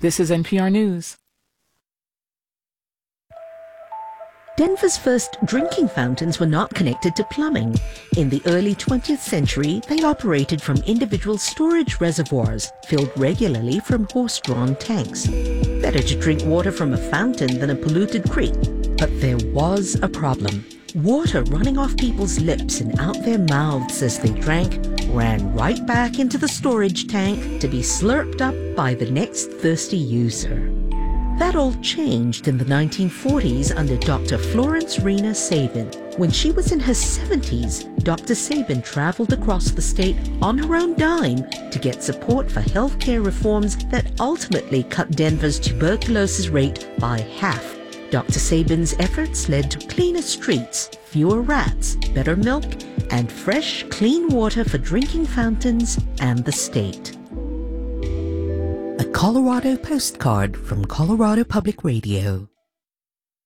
This is NPR News. Denver's first drinking fountains were not connected to plumbing. In the early 20th century, they operated from individual storage reservoirs filled regularly from horse-drawn tanks. Better to drink water from a fountain than a polluted creek. But there was a problem. Water running off people's lips and out their mouths as they drank ran right back into the storage tank to be slurped up by the next thirsty user. That all changed in the 1940s under Dr. Florence Rena Sabin. When she was in her 70s, Dr. Sabin traveled across the state on her own dime to get support for healthcare reforms that ultimately cut Denver's tuberculosis rate by half. Dr. Sabin's efforts led to cleaner streets, fewer rats, better milk, and fresh, clean water for drinking fountains and the state. A Colorado postcard from Colorado Public Radio.